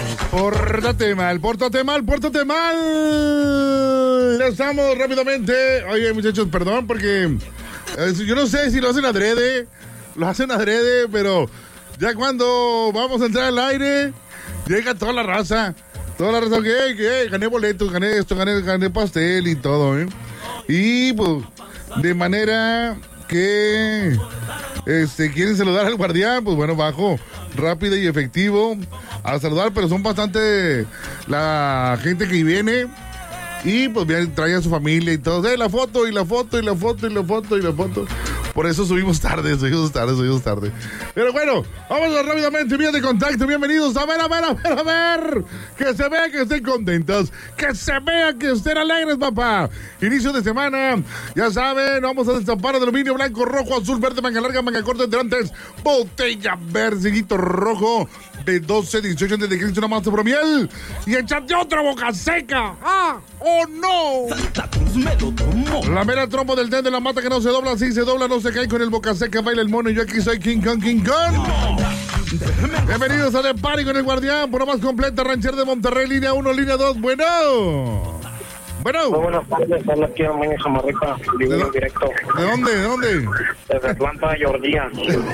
Pórtate mal, pórtate mal, pórtate mal. Ya estamos rápidamente. Oye, muchachos, perdón porque yo no sé si lo hacen adrede, pero ya cuando vamos a entrar al aire, llega toda la raza. Que gané boletos, gané esto, gané pastel y todo, ¿eh? Y pues, de manera que quieren saludar al guardián, pues bueno, bajo, rápido y efectivo a saludar, pero son bastante la gente que viene y pues trae a su familia y todo, la foto. Por eso subimos tarde. Pero bueno, vamos rápidamente, vía de contacto, bienvenidos. A ver. Que se vea que estén contentos, que se vea que estén alegres, papá. Inicio de semana, ya saben, vamos a destapar de aluminio, blanco, rojo, azul, verde, manga larga, manga corta, tirantes, botella verdecito rojo, de 12, 18 de Cristo, una masa por miel. Y échate otra boca seca. ¡Ah! ¡Oh, no! Santa Cruz me lo tomó. La mera trompa del ten de la mata que no se dobla, sí se dobla, no se cae con el boca seca, baila el mono y yo aquí soy King Kong. Bienvenidos a The Party con el guardián, por la más completa ranchera de Monterrey, línea 1, línea 2, bueno. Muy buenas tardes, habla aquí Armenia Samarripa, en directo. ¿De dónde? Desde Atlanta, Georgia.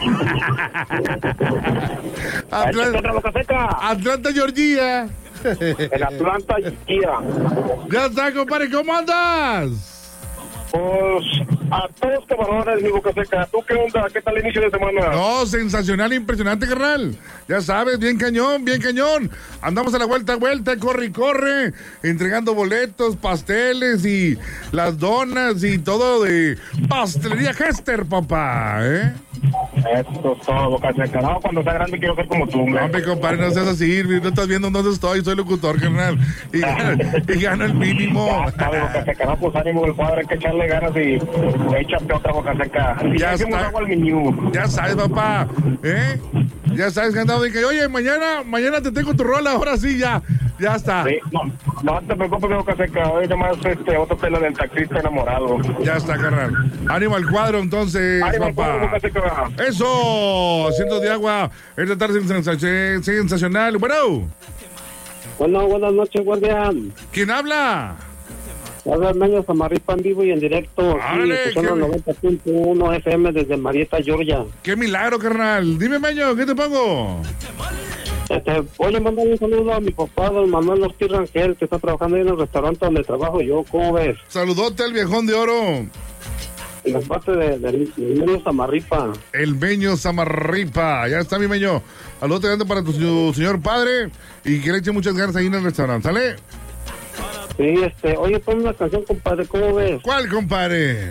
Atlanta, Georgia. En Atlanta, Georgia. Ya está, compadre, ¿cómo andas? Pues a todos camarones, mi boca seca. ¿Tú qué onda? ¿Qué tal el inicio de semana? No, sensacional, impresionante, carnal. Ya sabes, bien cañón. Andamos a la vuelta, corre, entregando boletos, pasteles y las donas y todo de Pastelería Hester, papá, ¿eh? Eso es todo, boca seca. No, cuando sea grande quiero ser como tú, No, me compadre, no seas así, no estás viendo dónde estoy, soy locutor, carnal. Y gano el mínimo. Ya está, boca seca. No, pues ánimo del cuadro, hay que echarle ganas y échate otra boca seca. Ya está. Agua al menú. Ya sabes, papá, ¿eh? Ya sabes que andaba y que, oye, mañana te tengo tu rola, ahora sí, ya está. Sí, no te preocupes, boca seca. Hoy nomás otro pelo del taxista enamorado. Ya está, carnal. Ánimo al cuadro, entonces, ánimo papá. Al cuadro, boca seca. Eso, cientos de agua, esta tarde sensacional. Bueno, buenas noches, guardián. ¿Quién habla? Habla Meño Samarripa en vivo y en directo. ¡Árale! Son los 90.1 FM desde Marietta, Georgia. ¡Qué milagro, carnal! Dime, Meño, ¿qué te pongo? Oye, mandale un saludo a mi papá, don Manuel Ortiz Rangel, que está trabajando ahí en el restaurante donde trabajo yo. ¿Cómo ves? Saludote al viejón de oro. En parte del Meño Samarripa. El Meño Samarripa. Ya está, mi Meño. Saludote grande para tu señor padre y que le eche muchas ganas ahí en el restaurante. ¿Sale? Sí, oye, pon una canción, compadre, ¿cómo ves? ¿Cuál, compadre?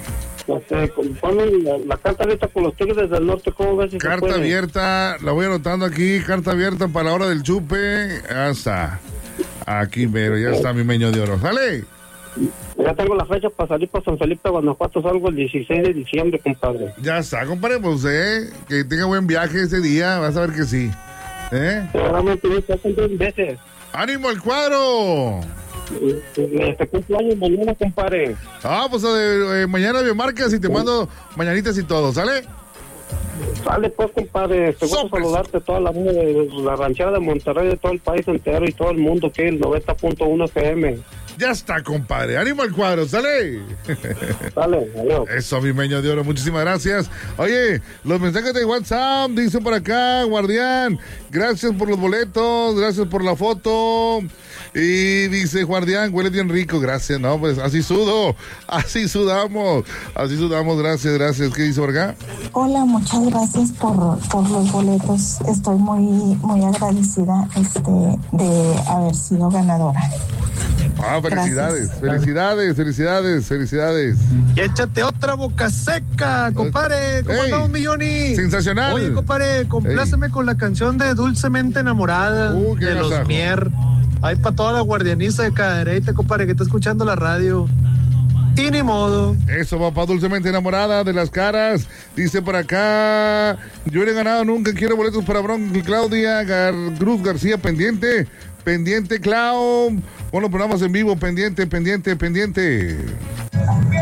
Pon la carta abierta con los Tigres del Norte, ¿cómo ves? Si carta abierta, la voy anotando aquí, carta abierta para la hora del chupe. Ya está. Aquí, pero ya está mi Meño de oro. ¿Sale? Ya tengo la fecha para salir para San Felipe, Guanajuato, salgo el 16 de diciembre, compadre. Ya está, compadre, pues, que tenga buen viaje ese día, vas a ver que sí. Seguramente me hacen 2 veces. ¡Ánimo al cuadro! Cumpleaños mañana, compadre. Pues mañana me marcas y te mando mañanitas y todo, ¿sale? Sale pues, compadre. Te gusta saludarte toda la vida de la ranchera de Monterrey, de todo el país entero y todo el mundo, que es el 90.1 FM. Ya está, compadre. ¡Ánimo al cuadro! ¡Sale! Sale, adiós. Eso, mi Meño de oro. Muchísimas gracias. Oye, los mensajes de WhatsApp dicen por acá, guardián, gracias por los boletos, gracias por la foto. Y dice, guardián, huele bien rico, gracias. No, pues así sudo, así sudamos, gracias. ¿Qué dice por acá? Hola, muchas gracias por los boletos. Estoy muy agradecida de haber sido ganadora. Felicidades, felicidades. Y échate otra boca seca, compadre. ¿Cómo andamos, mi Johnny? Sensacional. Oye, compadre, compláceme con la canción de Dulcemente Enamorada de los Mier. Ahí para toda la guardianiza de Cadereyte, compadre, que está escuchando la radio. Y ni modo. Eso, papá, Dulcemente Enamorada de las Caras. Dice por acá, yo no he ganado nunca, quiero boletos para Bronco y Claudia Cruz García, pendiente, Clau. Bueno, programas en vivo, pendiente.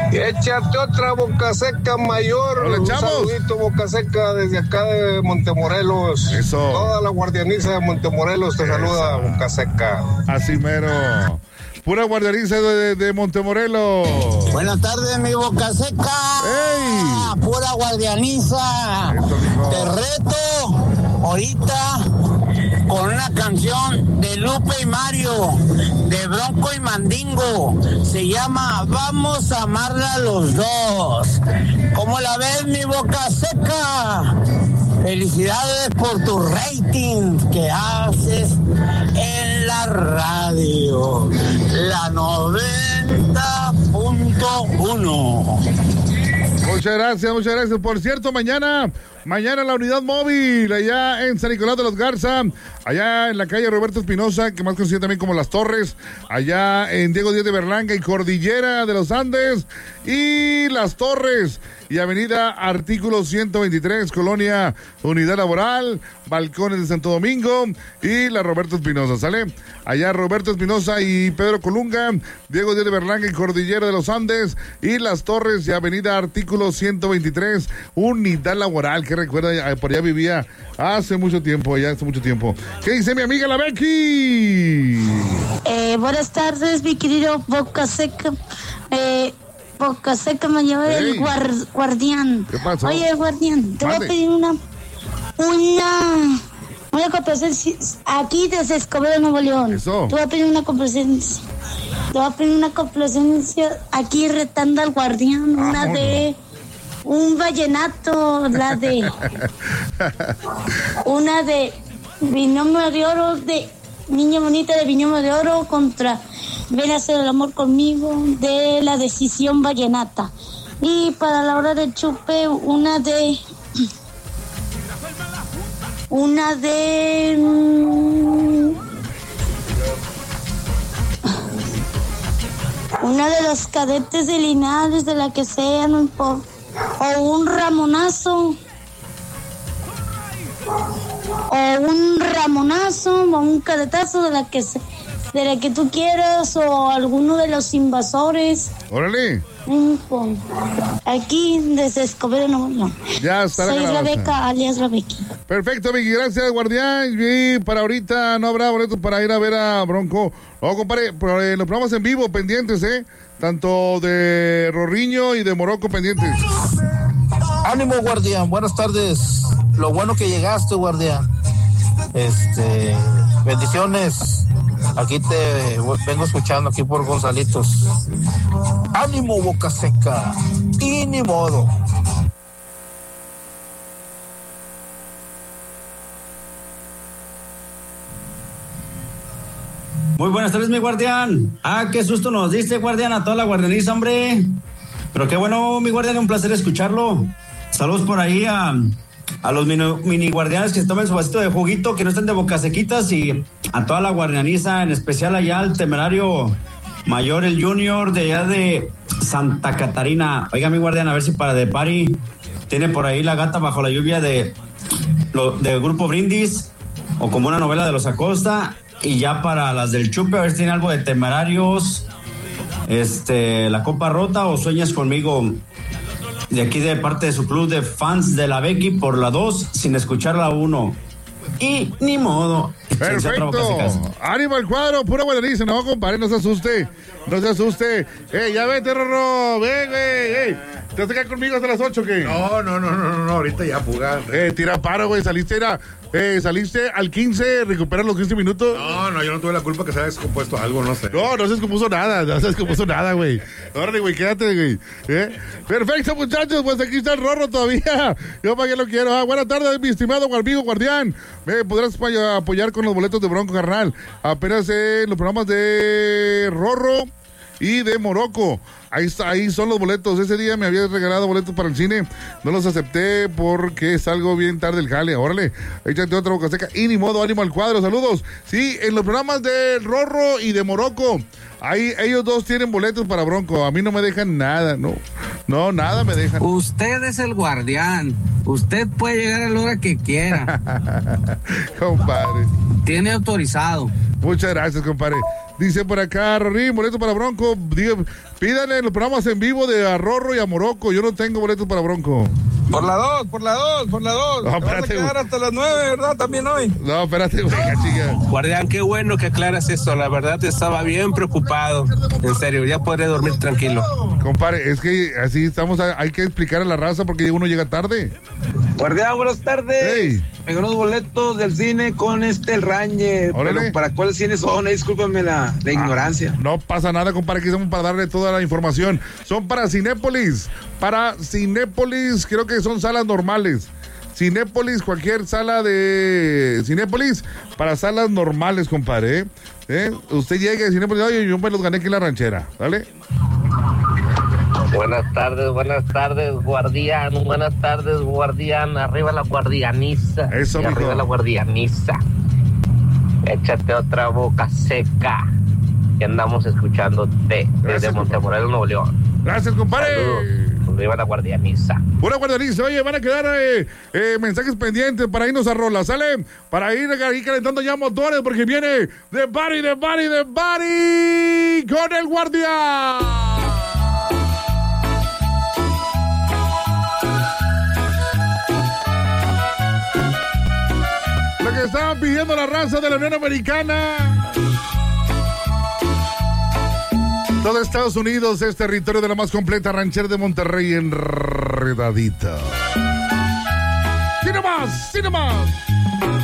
Échate otra Boca Seca mayor. Hola, un chavos. saludito Boca Seca desde acá de Montemorelos. Eso. Toda la guardianiza de Montemorelos te saluda, Boca Seca. Así mero. Pura guardianiza de Montemorelos. Buenas tardes, mi Boca Seca. ¡Ey! Pura guardianiza. Eso, mijo. Te reto ahorita con una canción de Lupe y Mario, de Bronco y Mandingo. Se llama Vamos a amarla los dos. ¿Cómo la ves, mi Boca Seca? Felicidades por tu rating que haces en la radio, la 90.1. Muchas gracias. Por cierto, mañana la unidad móvil allá en San Nicolás de los Garza, allá en la calle Roberto Espinosa, que más conocida también como Las Torres, allá en Diego Díaz de Berlanga y Cordillera de los Andes y Las Torres y avenida Artículo 123, Colonia Unidad Laboral, Balcones de Santo Domingo y la Roberto Espinosa, ¿sale? Allá Roberto Espinosa y Pedro Colunga, Diego Díaz de Berlanga y Cordillera de los Andes y Las Torres y avenida Artículo 123, Unidad Laboral, que recuerda, por allá vivía hace mucho tiempo. ¿Qué dice mi amiga la Becky? Buenas tardes, mi querido Boca Seca. Boca Seca me lleva el guardián. ¿Qué pasó? Oye, guardián, te voy a pedir una complacencia aquí desde Escobedo, Nuevo León. Eso. Te voy a pedir una complacencia. Aquí retando al guardián. Una de un vallenato, una de Binomio de Oro, de Niña Bonita de Binomio de Oro contra Ven a hacer el amor conmigo, de La Decisión Vallenata. Y para la hora del chupe, una de los Cadetes de Linares, de la que sea, no importa. O un ramonazo, o un cadetazo de la que tú quieras, o alguno de los invasores. Órale. Aquí desde Escobedo, Nuevo León. Ya está. Soy Rebeca, alias Rebequi. Perfecto, Vicky, gracias, guardián. Y para ahorita no habrá boletos para ir a ver a Bronco. No, compadre, los programas en vivo pendientes, tanto de Rorriño y de Morocco pendientes. Ánimo, guardián, buenas tardes. Lo bueno que llegaste, guardián. Bendiciones. Aquí te vengo escuchando aquí por Gonzalitos. Ánimo, Boca Seca. Y ni modo. Muy buenas tardes, mi guardián. Qué susto nos diste, guardián, a toda la guardianiza, hombre. Pero qué bueno, mi guardián, un placer escucharlo. Saludos por ahí a los mini guardianes que se tomen su vasito de juguito, que no estén de boca sequitas, y a toda la guardianiza, en especial allá al temerario mayor, el Junior de allá de Santa Catarina. Oiga, mi guardián, a ver si para de party tiene por ahí La Gata Bajo la Lluvia de Grupo Brindis, o como una novela de los Acosta. Y ya para las del chupe, a ver si tiene algo de Temerarios, La Copa Rota o Sueñas Conmigo. De aquí de parte de su club de fans de la Becky por la 2, sin escuchar la 1. Y ni modo. Perfecto. Ánimo al cuadro, pura guardianiza. No, compadre, no se asuste. Ya vete, Rorro. Ven, güey. ¿Te vas a quedar conmigo hasta las 8 o qué? No, ahorita ya fuga. Tira paro, güey. Saliste al 15, recuperar los 15 minutos. No, yo no tuve la culpa que se haya descompuesto algo, no sé. No se descompuso nada, güey. Órale, güey, quédate, güey. Perfecto, muchachos, pues aquí está el Rorro todavía. Yo para qué lo quiero. Buenas tardes, mi estimado amigo guardián. Me podrás apoyar con los boletos de Bronco, carnal. Apenas los programas de Rorro y de Morocco. Ahí son los boletos. Ese día me había regalado boletos para el cine. No los acepté porque salgo bien tarde el jale. Órale, échate otra Boca Seca. Y ni modo, ánimo al cuadro. Saludos. Sí, en los programas de Rorro y de Morocco, ahí ellos dos tienen boletos para Bronco. A mí no me dejan nada, no, nada me dejan. Usted es el guardián. Usted puede llegar a la hora que quiera. Compadre. Tiene autorizado. Muchas gracias, compadre. Dice por acá, Rorín, boletos para Bronco. Pídanle los programas en vivo de Arrorro y a Morocco. Yo no tengo boletos para Bronco. Por la 2. No, Te vas a quedar hasta las 9, ¿verdad? También hoy. No, espérate, chica. Guardián, qué bueno que aclaras eso. La verdad estaba bien preocupado. En serio, ya podré dormir tranquilo. Compadre, es que así estamos, hay que explicar a la raza porque uno llega tarde. Guardián, buenas tardes. Hey. Me ganó unos boletos del cine con el Ranger. Órale. Pero ¿para cuáles cines son? Discúlpame la ignorancia. No pasa nada, compadre, aquí estamos para darle toda la información. Son para Cinépolis. Creo que son salas normales. Cinépolis, cualquier sala de Cinépolis, para salas normales, compadre. Usted llega a Cinépolis, oye, yo me los gané aquí en la ranchera, ¿vale? Buenas tardes, guardián. Buenas tardes, guardián. Arriba la guardianiza. Eso, mijo. Arriba la guardianiza. Échate otra boca seca. Que andamos escuchándote desde Montemorelos, Nuevo León. Gracias, compadre. Saludos. Arriba la guardianiza. Pura guardianiza. Oye, van a quedar mensajes pendientes para irnos a rola, ¿sale? Para ir ahí calentando ya motores porque viene The Party con el guardián. Lo que estaban pidiendo la raza de la Unión Americana. Todo Estados Unidos es territorio de la más completa ranchera de Monterrey enredadita. ¡Sí nomás!